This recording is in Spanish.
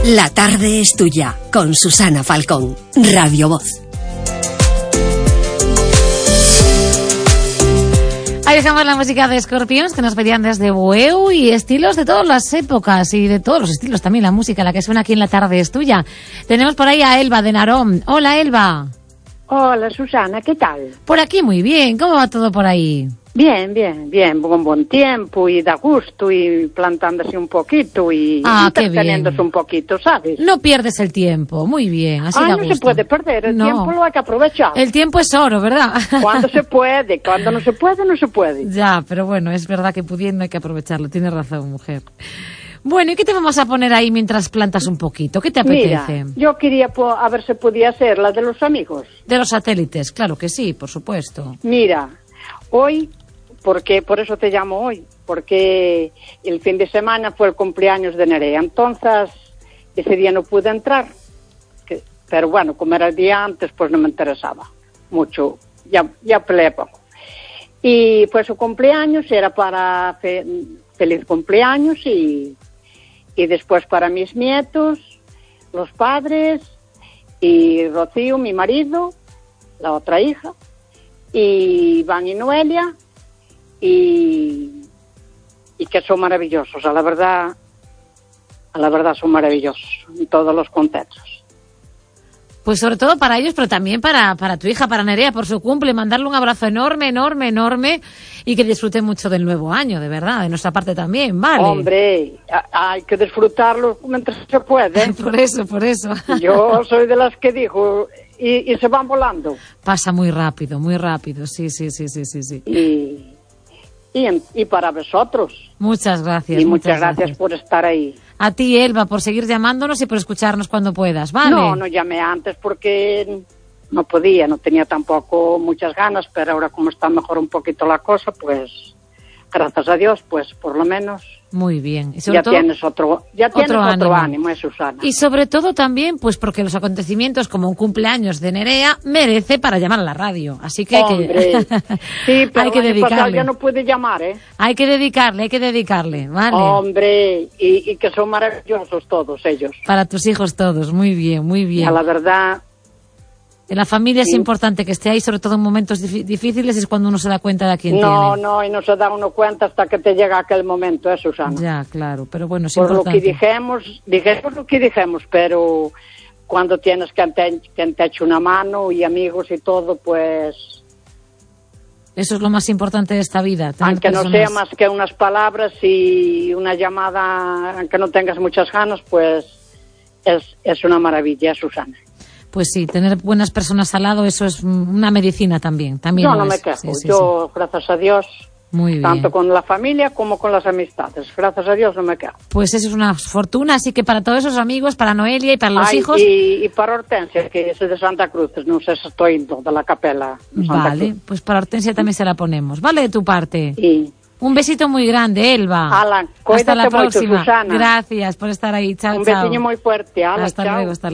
La tarde es tuya, con Susana Falcón, Radio Voz. Ahí dejamos la música de Scorpions, que nos pedían desde Bueu, y estilos de todas las épocas y de todos los estilos también, la música, la que suena aquí en La tarde es tuya. Tenemos por ahí a Elba de Narón. Hola, Elba. Hola, Susana, ¿qué tal? Por aquí muy bien, ¿cómo va todo por ahí? Bien, con buen tiempo y da gusto y plantándose un poquito y entreteniéndose un poquito, ¿sabes? No pierdes el tiempo, muy bien, así da gusto. No se puede perder, el tiempo lo hay que aprovechar. El tiempo es oro, ¿verdad? Cuando se puede, cuando no se puede, no se puede. Ya, pero bueno, es verdad que pudiendo hay que aprovecharlo, tienes razón, mujer. Bueno, ¿y qué te vamos a poner ahí mientras plantas un poquito? ¿Qué te apetece? Mira, yo quería a ver si podía ser la de los amigos. De los satélites, claro que sí, por supuesto. Mira, hoy, porque por eso te llamo hoy, porque el fin de semana fue el cumpleaños de Nerea, entonces ese día no pude entrar, pero bueno, como era el día antes, pues no me interesaba mucho, ya peleé poco. Y fue su cumpleaños, era para feliz cumpleaños y después para mis nietos, los padres y Rocío, mi marido, la otra hija, y Iván y Noelia, y que son maravillosos, a la verdad son maravillosos en todos los contextos. Pues sobre todo para ellos, pero también para tu hija, para Nerea, por su cumple, mandarle un abrazo enorme, y que disfrute mucho del nuevo año, de verdad, de nuestra parte también, ¿vale? Hombre, hay que disfrutarlo mientras se puede. Por eso. Yo soy de las que digo, y se van volando. Pasa muy rápido, sí. Y para vosotros. Muchas gracias. Y muchas gracias por estar ahí. A ti, Elba, por seguir llamándonos y por escucharnos cuando puedas, ¿vale? No llamé antes porque no podía, no tenía tampoco muchas ganas, pero ahora como está mejor un poquito la cosa, pues gracias a Dios, pues por lo menos... Muy bien. Y ya tienes otro ánimo, Susana. Y sobre todo también, pues porque los acontecimientos como un cumpleaños de Nerea merece para llamar a la radio. Así que sí, pero hay que dedicarle. Ya no puede llamar, ¿eh? Hay que dedicarle, ¿vale? Hombre, y que son maravillosos todos ellos. Para tus hijos todos, muy bien. A la verdad... En la familia es importante que esté ahí, sobre todo en momentos difíciles, es cuando uno se da cuenta de a quién tiene. Y no se da uno cuenta hasta que te llega aquel momento, Susana. Ya, claro, pero bueno, es por importante. Lo que dijimos, pero cuando tienes quien te eche una mano y amigos y todo, pues... Eso es lo más importante de esta vida. Aunque no sea más que unas palabras y una llamada, aunque no tengas muchas ganas, pues es una maravilla, Susana. Pues sí, tener buenas personas al lado, eso es una medicina también. Yo no me quejo, yo gracias a Dios, muy bien. Tanto con la familia como con las amistades, gracias a Dios no me quejo. Pues eso es una fortuna, así que para todos esos amigos, para Noelia y para los hijos... Y para Hortensia, que es de Santa Cruz, no sé si estoy de la capela de Santa Cruz. Pues para Hortensia también se la ponemos, ¿vale? De tu parte. Sí. Un besito muy grande, Elba. Ala, hasta la próxima. Susana. Gracias por estar ahí. Chao, Un besiño muy fuerte. Ala, hasta chao. Luego.